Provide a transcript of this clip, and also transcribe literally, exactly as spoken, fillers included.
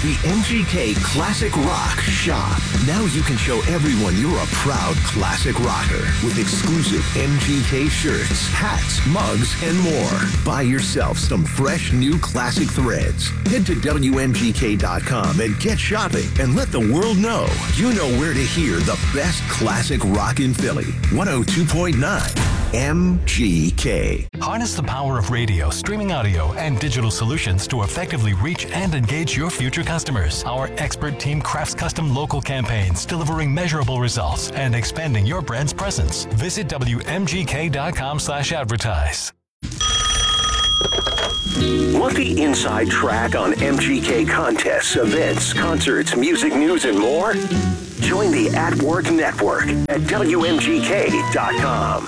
the M G K Classic Rock Shop. Now you can show everyone you're a proud classic rocker with exclusive M G K shirts, hats, mugs, and more. Buy yourself some fresh new classic threads. Head to W M G K dot com and get shopping and let the world know you know where to hear the best classic rock in Philly. one oh two point nine M G K. Harness the power of radio, streaming audio, and digital solutions to effectively reach and engage your future customers. Our expert team crafts custom local campaigns, delivering measurable results and expanding your brand's presence. Visit W M G K dot com slash advertise. Want the inside track on M G K contests, events, concerts, music news, and more? Join the At Work Network at W M G K dot com.